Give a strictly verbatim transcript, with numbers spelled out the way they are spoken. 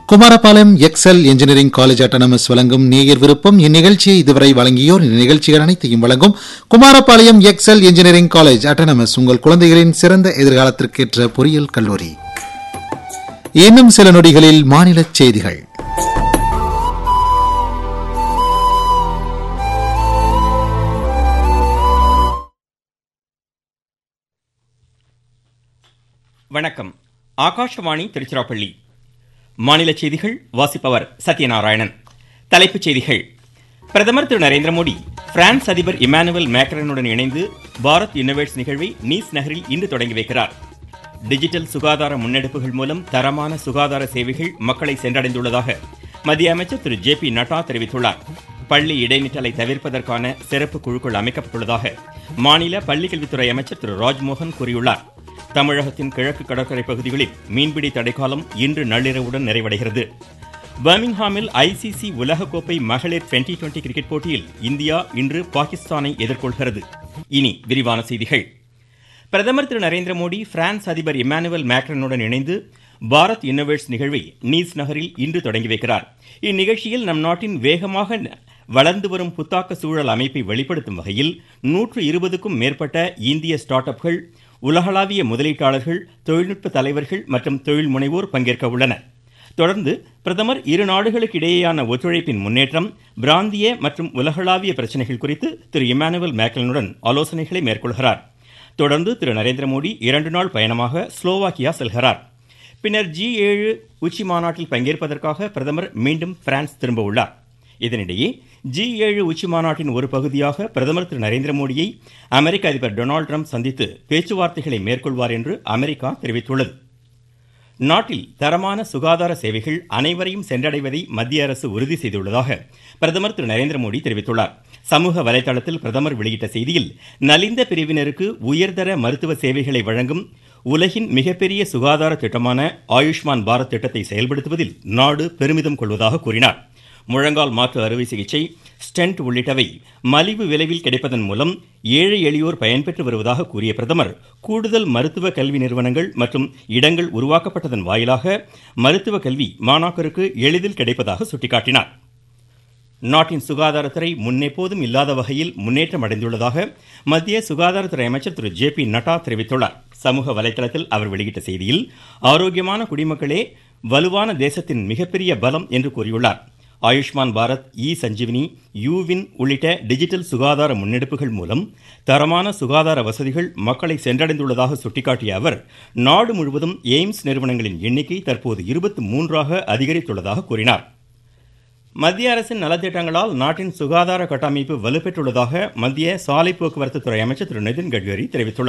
Kumarapalayam XL engineering college autonomous வழங்கும் நேயர் விருப்பம். இந்நிகழ்ச்சியை இதுவரை வழங்கியோர் இந்நிகழ்ச்சிகள் அனைத்தையும் வழங்கும் Kumarapalayam XL engineering college autonomous, உங்கள் குழந்தைகளின் சிறந்த எதிர்காலத்திற்கேற்ற பொறியியல் கல்லூரி. இன்னும் சில நொடிகளில் மாநில செய்திகள். வணக்கம். ஆகாஷவாணி திருச்சிராப்பள்ளி. மாநில செய்திகள் வாசிப்பவர் சத்யநாராயணன். தலைப்புச் செய்திகள். பிரதமர் திரு நரேந்திர மோடி பிரான்ஸ் அதிபர் இமானுவேல் மேக்ரனுடன் இணைந்து பாரத் இன்னோவேட்ஸ் நிகழ்வை நீஸ் நகரில் இன்று தொடங்கி வைக்கிறார். டிஜிட்டல் சுகாதார முன்னெடுப்புகள் மூலம் தரமான சுகாதார சேவைகள் மக்களை சென்றடைந்துள்ளதாக மத்திய அமைச்சர் திரு ஜே பி நட்டா தெரிவித்துள்ளார். பள்ளி இடைநிற்றலை தவிர்ப்பதற்கான சிறப்பு குழுக்கள் அமைக்கப்பட்டுள்ளதாக மாநில பள்ளிக்கல்வித்துறை அமைச்சர் திரு ராஜ்மோகன் கூறியுள்ளார். தமிழகத்தின் கிழக்கு கடற்கரை பகுதிகளில் மீன்பிடி தடைக்காலம் இன்று நள்ளிரவுடன் நிறைவடைகிறது. பர்மிங்ஹாமில் ஐசிசி உலகக்கோப்பை மகளிர் டுவெண்டி டுவெண்டி கிரிக்கெட் போட்டியில் இந்தியா இன்று பாகிஸ்தானை எதிர்கொள்கிறது. இனி விரிவான செய்திகள். பிரதமர் திரு நரேந்திர மோடி பிரான்ஸ் அதிபர் இமானுவேல் மேக்ரனுடன் இணைந்து பாரத் இன்னோவேட்ஸ் நிகழ்வை நீஸ் நகரில் இன்று தொடங்கி வைக்கிறார். இந்நிகழ்ச்சியில் நம் நாட்டின் வேகமாக வளர்ந்து வரும் புத்தாக்க சூழல் அமைப்பை வெளிப்படுத்தும் வகையில் நூற்று இருபதுக்கும் மேற்பட்ட இந்திய ஸ்டார்ட் அப்கள், உலகளாவிய முதலீட்டாளர்கள், தொழில்நுட்ப தலைவர்கள் மற்றும் தொழில் முனைவோர் பங்கேற்க உள்ளனர். தொடர்ந்து பிரதமர் இரு நாடுகளுக்கு இடையேயான ஒத்துழைப்பின் முன்னேற்றம், பிராந்திய மற்றும் உலகளாவிய பிரச்சனைகள் குறித்து திரு இமானுவேல் மேக்ரனுடன் ஆலோசனைகளை மேற்கொள்கிறார். தொடர்ந்து திரு நரேந்திர மோடி இரண்டு நாள் பயணமாக ஸ்லோவாக்கியா செல்கிறார். பின்னர் ஜி ஏழு உச்சி மாநாட்டில் பங்கேற்பதற்காக பிரதமர் மீண்டும் பிரான்ஸ் திரும்ப உள்ளார். இதனிடையே ஜி ஏழு உச்சி மாநாட்டின் ஒரு பகுதியாக பிரதமர் திரு நரேந்திர மோடியை அமெரிக்க அதிபர் டொனால்டு டிரம்ப் சந்தித்து பேச்சுவார்த்தைகளை மேற்கொள்வார் என்று அமெரிக்கா தெரிவித்துள்ளது. நாட்டில் தரமான சுகாதார சேவைகள் அனைவரையும் சென்றடைவதை மத்திய அரசு உறுதி செய்துள்ளதாக பிரதமர் திரு நரேந்திர மோடி தெரிவித்துள்ளார். சமூக வலைதளத்தில் பிரதமர் வெளியிட்ட செய்தியில், நலிந்த பிரிவினருக்கு உயர்தர மருத்துவ சேவைகளை வழங்கும் உலகின் மிகப்பெரிய சுகாதார திட்டமான ஆயுஷ்மான் பாரத் திட்டத்தை செயல்படுத்துவதில் நாடு பெருமிதம் கொள்வதாக கூறினார். முழங்கால் மாற்று அறுவை சிகிச்சை, ஸ்டென்ட் உள்ளிட்டவை மலிவு விலைவில் கிடைப்பதன் மூலம் ஏழை எளியோர் பயன்பெற்று வருவதாக கூறிய பிரதமர், கூடுதல் மருத்துவ கல்வி நிறுவனங்கள் மற்றும் இடங்கள் உருவாக்கப்பட்டதன் வாயிலாக மருத்துவ கல்வி மாணாக்கருக்கு எளிதில் கிடைப்பதாக சுட்டிக்காட்டினார். நாட்டின் சுகாதாரத்துறை முன்னெப்போதும் இல்லாத வகையில் முன்னேற்றம் அடைந்துள்ளதாக மத்திய சுகாதாரத்துறை அமைச்சர் திரு ஜே பி நட்டா தெரிவித்துள்ளார். சமூக வலைதளத்தில் அவர் வெளியிட்ட செய்தியில், ஆரோக்கியமான குடிமக்களே வலுவான தேசத்தின் மிகப்பெரிய பலம் என்று கூறியுள்ளார். ஆயுஷ்மான் பாரத், இ சஞ்சீவினி, யூவின் உள்ளிட்ட டிஜிட்டல் சுகாதார முன்னெடுப்புகள் மூலம் தரமான சுகாதார வசதிகள் மக்களை சென்றடைந்துள்ளதாக சுட்டிக்காட்டிய அவர், நாடு முழுவதும் எய்ம்ஸ் நிறுவனங்களின் எண்ணிக்கை தற்போது இருபத்தி மூன்றாக அதிகரித்துள்ளதாக கூறினார். மத்திய அரசின் நலத்திட்டங்களால் நாட்டின் சுகாதார கட்டமைப்பு வலுப்பெற்றுள்ளதாக மத்திய சாலை போக்குவரத்து துறை அமைச்சர் திரு நிதின் கட்கரி தெரிவித்துள்ளார்.